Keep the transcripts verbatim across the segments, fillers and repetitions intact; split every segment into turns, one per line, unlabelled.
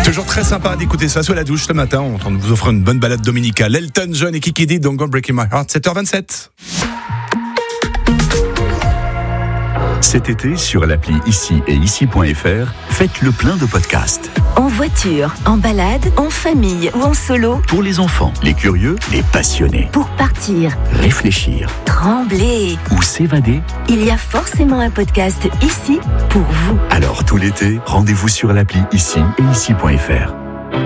Toujours très sympa d'écouter ça sous la douche le matin. On vous offre une bonne balade dominicale. Elton John et Kiki Dee, Don't Go Breaking My Heart, sept heures vingt-sept.
Cet été, sur l'appli Ici et Ici point F R, faites le plein de podcasts.
En voiture, en balade, en famille ou en solo.
Pour les enfants, les curieux, les passionnés.
Pour partir,
réfléchir,
trembler
ou s'évader.
Il y a forcément un podcast ici pour vous.
Alors tout l'été, rendez-vous sur l'appli Ici et Ici point F R.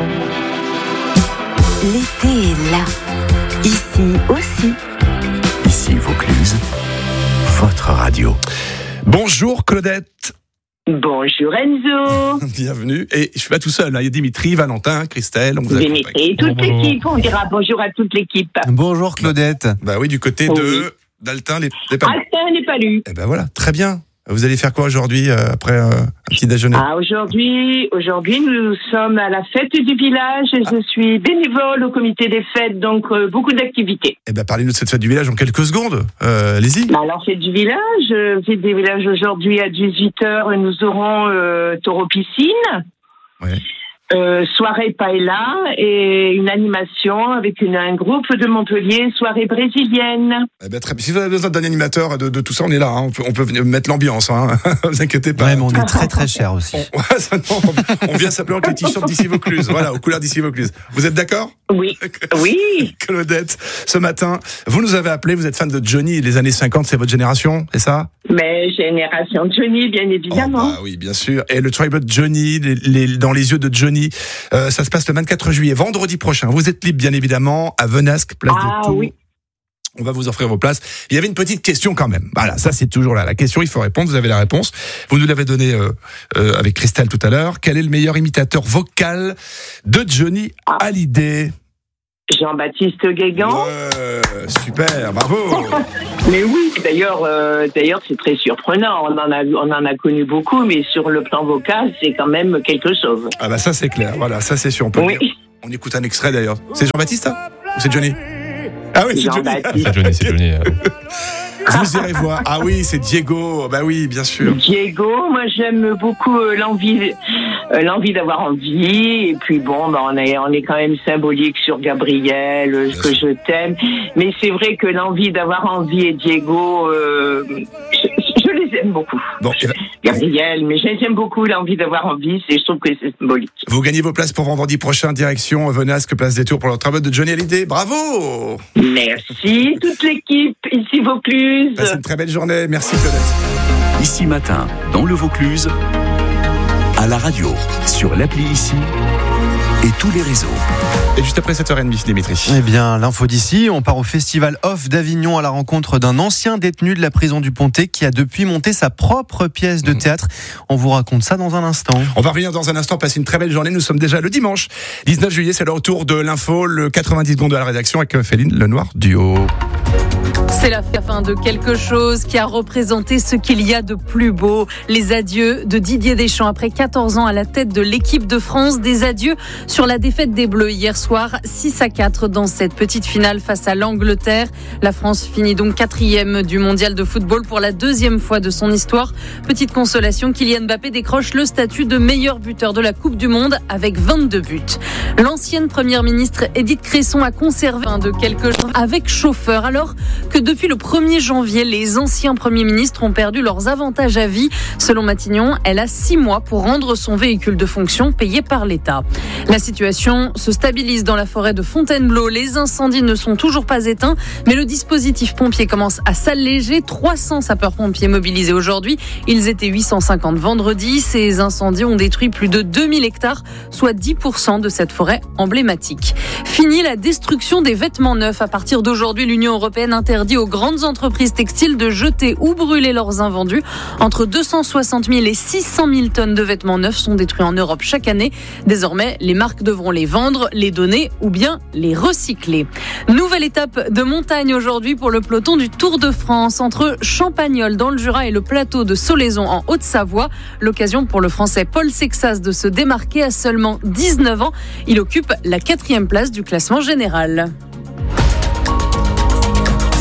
L'été est là. Ici aussi.
Ici Vaucluse, votre radio.
Bonjour Claudette.
Bonjour Enzo.
Bienvenue. Et je suis pas tout seul, hein. Il y a Dimitri, Valentin, Christelle. On vous
Dimitri et toute l'équipe. On dira bonjour à toute l'équipe.
Bonjour Claudette.
Bah oui, du côté
oui.
de d'Altin, les, les pas...
Altin n'est pas lu.
Eh ben voilà, très bien. Vous allez faire quoi aujourd'hui euh, après euh, un petit déjeuner?
Ah, aujourd'hui, aujourd'hui, nous sommes à la fête du village et ah. je suis bénévole au comité des fêtes, donc euh, beaucoup d'activités.
Eh ben parlez-nous de cette fête du village en quelques secondes. Euh, allez-y.
Bah, alors, fête du village, euh, fête du village aujourd'hui à dix-huit heures, nous aurons euh, taureau piscine.
Ouais.
Euh, soirée paella et une animation avec une, un groupe de Montpellier, soirée brésilienne.
Eh ben, très bien. Si vous avez besoin d'un animateur de, de tout ça, on est là. Hein. On, peut, on peut mettre l'ambiance. Hein. Vous inquiétez pas.
Ouais, mais on est très très cher aussi.
On, ouais, ça, non, on vient simplement avec les t-shirts d'ici Vaucluse. Voilà, aux couleurs d'ici Vaucluse. Vous êtes d'accord?
Oui. Oui.
Claudette, ce matin, vous nous avez appelé. Vous êtes fan de Johnny. Les années cinquante, c'est votre génération, c'est ça?
Mais génération Johnny, bien évidemment.
Oh, bah oui, bien sûr. Et le Tribute Johnny, les, les, dans les yeux de Johnny, euh, ça se passe le vingt-quatre juillet, vendredi prochain. Vous êtes libre, bien évidemment, à Venasque, place
ah,
de Tours.
Oui.
On va vous offrir vos places. Il y avait une petite question quand même. Voilà, ça c'est toujours là. La question, il faut répondre. Vous avez la réponse. Vous nous l'avez donnée euh, euh, avec Christelle tout à l'heure. Quel est le meilleur imitateur vocal de Johnny
ah.
Hallyday?
Jean-Baptiste Guégan.
Ouais, super, bravo.
Mais oui, d'ailleurs, euh, d'ailleurs, c'est très surprenant. On en a, on en a connu beaucoup, mais sur le plan vocal, c'est quand même quelque chose.
Ah bah ça c'est clair. Voilà, ça c'est sûr. On peut
oui.
dire. On écoute un extrait d'ailleurs. C'est Jean-Baptiste, ça? Ou c'est Johnny? Ah oui, c'est Johnny.
C'est Johnny, c'est Johnny.
Vous irez voir. Ah oui, c'est Diego. Bah oui, bien sûr.
Diego, moi j'aime beaucoup euh, l'envie, euh, l'envie d'avoir envie. Et puis bon, bah, on est, on est quand même symbolique sur Gabriel, euh, que je t'aime. Mais c'est vrai que l'envie d'avoir envie et Diego, euh, je, je les aime beaucoup.
Bon, ben...
Gabriel, mais j'aime beaucoup l'envie d'avoir envie. C'est, je trouve que c'est symbolique.
Vous gagnez vos places pour vendredi prochain, direction Venasque, place des Tours pour le travail de Johnny Hallyday. Bravo.
Merci toute l'équipe ici Vaucluse.
Passez une très belle journée. Merci Claudette.
Ici matin, dans le Vaucluse, à la radio, sur l'appli Ici et tous les réseaux.
Et juste après sept heures trente, Dimitri.
Eh bien, l'info d'ici, on part au Festival Off d'Avignon à la rencontre d'un ancien détenu de la prison du Pontet qui a depuis monté sa propre pièce de théâtre. On vous raconte ça dans un instant.
On va revenir dans un instant, passer une très belle journée. Nous sommes déjà le dimanche dix-neuf juillet, c'est le retour de l'info, le quatre-vingt-dix secondes de la rédaction avec Féline Lenoir Duo.
C'est la fin de quelque chose qui a représenté ce qu'il y a de plus beau. Les adieux de Didier Deschamps après quatorze ans à la tête de l'équipe de France. Des adieux sur la défaite des Bleus hier soir, six à quatre dans cette petite finale face à l'Angleterre. La France finit donc quatrième du mondial de football pour la deuxième fois de son histoire. Petite consolation, Kylian Mbappé décroche le statut de meilleur buteur de la Coupe du Monde avec vingt-deux buts. L'ancienne première ministre Édith Cresson a conservé un de quelque chose avec chauffeur, alors que depuis le premier janvier, les anciens premiers ministres ont perdu leurs avantages à vie. Selon Matignon, elle a six mois pour rendre son véhicule de fonction payé par l'État. La situation se stabilise dans la forêt de Fontainebleau. Les incendies ne sont toujours pas éteints, mais le dispositif pompier commence à s'alléger. trois cents sapeurs-pompiers mobilisés aujourd'hui. Ils étaient huit cent cinquante vendredi. Ces incendies ont détruit plus de deux mille hectares, soit dix pour cent de cette forêt emblématique. Fini la destruction des vêtements neufs. À partir d'aujourd'hui, l'Union européenne interdit aux grandes entreprises textiles de jeter ou brûler leurs invendus. Entre deux cent soixante mille et six cent mille tonnes de vêtements neufs sont détruits en Europe chaque année. Désormais, les marques devront les vendre, les donner ou bien les recycler. Nouvelle étape de montagne aujourd'hui pour le peloton du Tour de France entre Champagnole dans le Jura et le plateau de Solaison en Haute-Savoie. L'occasion pour le Français Paul Sexas de se démarquer à seulement dix-neuf ans. Il occupe la quatrième place du classement général.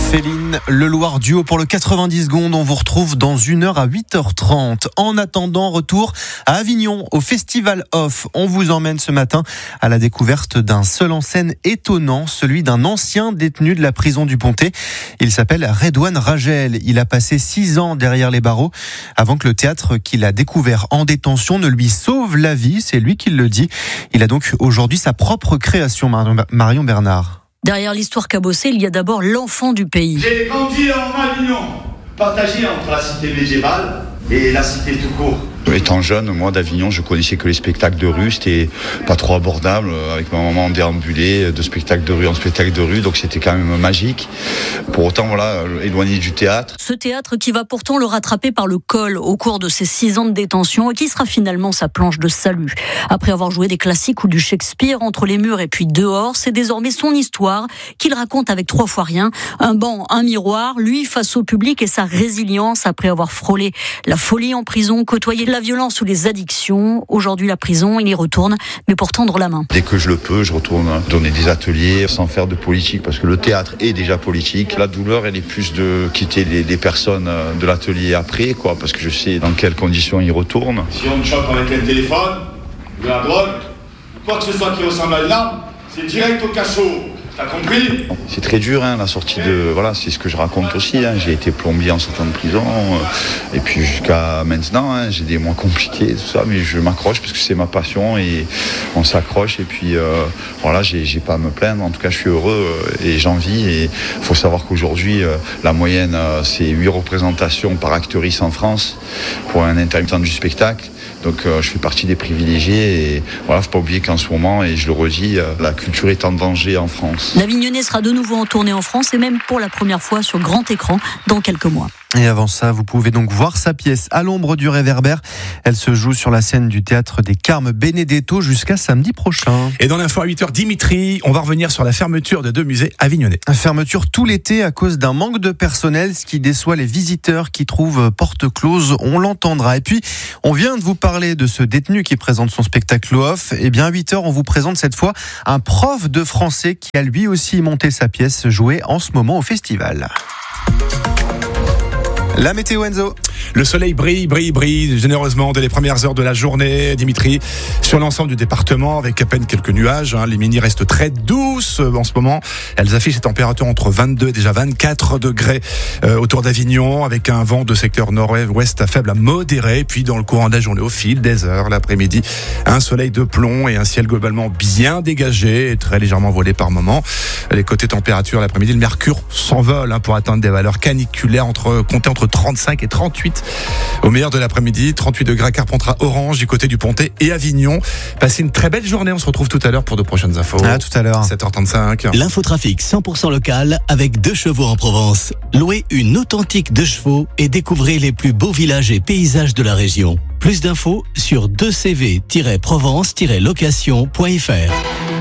Céline Leloir duo pour le quatre-vingt-dix secondes. On vous retrouve dans une heure à huit heures trente. En attendant, retour à Avignon au Festival Off. On vous emmène ce matin à la découverte d'un seul en scène étonnant, celui d'un ancien détenu de la prison du Pontet. Il s'appelle Redouane Ragel. Il a passé six ans derrière les barreaux avant que le théâtre qu'il a découvert en détention ne lui sauve la vie. C'est lui qui le dit. Il a donc aujourd'hui sa propre création, Marion Bernard.
Derrière l'histoire cabossée, il y a d'abord l'enfant du pays.
J'ai grandi en Avignon, partagé entre la cité médiévale et la cité tout court. Étant jeune, moi d'Avignon, je connaissais que les spectacles de rue, c'était pas trop abordable. Avec ma maman, on déambulait de spectacle de rue en spectacle de rue, donc c'était quand même magique. Pour autant, voilà, éloigné du théâtre.
Ce théâtre qui va pourtant le rattraper par le col au cours de ses six ans de détention et qui sera finalement sa planche de salut. Après avoir joué des classiques ou du Shakespeare entre les murs et puis dehors, c'est désormais son histoire qu'il raconte avec trois fois rien. Un banc, un miroir, lui face au public et sa résilience après avoir frôlé la folie en prison, côtoyé la violence ou les addictions. Aujourd'hui, la prison, il y retourne, mais pour tendre la main.
Dès que je le peux, je retourne donner des ateliers sans faire de politique, parce que le théâtre est déjà politique. La douleur, elle est plus de quitter les, les personnes de l'atelier après, quoi, parce que je sais dans quelles conditions ils retournent. Si on me chope avec un téléphone, de la drogue, quoi que ce soit qui ressemble à une arme, c'est direct au cachot. T'as compris ? C'est très dur, hein, la sortie de... Voilà, c'est ce que je raconte aussi. Hein. J'ai été plombier en sortant de prison. Euh, et puis jusqu'à maintenant, hein, j'ai des mois compliqués, tout ça. Mais je m'accroche parce que c'est ma passion et on s'accroche. Et puis euh, voilà, j'ai, j'ai pas à me plaindre. En tout cas, je suis heureux euh, et j'en vis. Et il faut savoir qu'aujourd'hui, euh, la moyenne, euh, c'est huit représentations par actrice en France pour un intermittent du spectacle. Donc euh, je fais partie des privilégiés et voilà, faut pas oublier qu'en ce moment, et je le redis, euh, la culture est en danger en France.
L'Avignonnais sera de nouveau en tournée en France et même pour la première fois sur grand écran dans quelques mois.
Et avant ça, vous pouvez donc voir sa pièce à l'ombre du réverbère. Elle se joue sur la scène du théâtre des Carmes Benedetto jusqu'à samedi prochain.
Et dans l'info à huit heures, Dimitri, on va revenir sur la fermeture de deux musées avignonnais.
Fermeture tout l'été à cause d'un manque de personnel, ce qui déçoit les visiteurs qui trouvent porte close. On l'entendra. Et puis, on vient de vous parler de ce détenu qui présente son spectacle off. Et bien, à huit heures, on vous présente cette fois un prof de français qui a lui aussi monté sa pièce jouée en ce moment au festival. La météo, Enzo.
Le soleil brille, brille, brille généreusement dès les premières heures de la journée, Dimitri, sur l'ensemble du département avec à peine quelques nuages. Hein. Les mini restent très douces en ce moment. Elles affichent des températures entre vingt-deux et déjà vingt-quatre degrés euh, autour d'Avignon, avec un vent de secteur nord-ouest à faible à modéré. Puis dans le courant de la journée, au fil des heures, l'après-midi, un soleil de plomb et un ciel globalement bien dégagé et très légèrement voilé par moments. Les côtés température, l'après-midi, le mercure s'envole hein, pour atteindre des valeurs caniculaires entre comptées entre trente-cinq et trente-huit. Au meilleur de l'après-midi, trente-huit degrés à Carpentras, Orange, du côté du Pontet et Avignon. Passez une très belle journée. On se retrouve tout à l'heure pour de prochaines infos.
À tout à l'heure.
sept heures trente-cinq.
L'infotrafic cent pour cent local avec deux chevaux en Provence. Louez une authentique deux chevaux et découvrez les plus beaux villages et paysages de la région. Plus d'infos sur deux c v tiret provence tiret location point f r.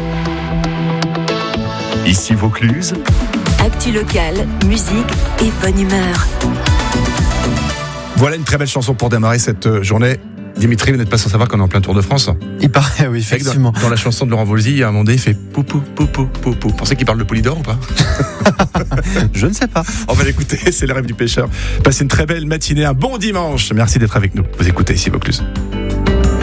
Ici Vaucluse.
Actu locale, musique et bonne humeur.
Voilà une très belle chanson pour démarrer cette journée. Dimitri, vous n'êtes pas sans savoir qu'on est en plein Tour de France.
Il paraît, oui, effectivement.
Dans, dans la chanson de Laurent Voulzy, il y a un moment donné, il fait poupou, poupou, poupou. Vous pensez qu'il parle de Polydor ou pas?
Je ne sais pas.
On va l'écouter, c'est le rêve du pêcheur. Passez une très belle matinée, un bon dimanche. Merci d'être avec nous. Vous écoutez ici Vaucluse.